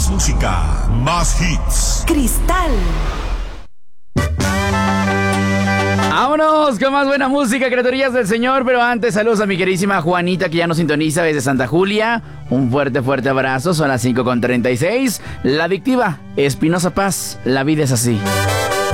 Más música, más hits. Cristal. Vámonos con más buena música, criaturillas del Señor. Pero antes, saludos a mi queridísima Juanita, que ya nos sintoniza desde Santa Julia. Un fuerte, fuerte abrazo. Son las 5:36. La adictiva, Espinosa Paz. La vida es así.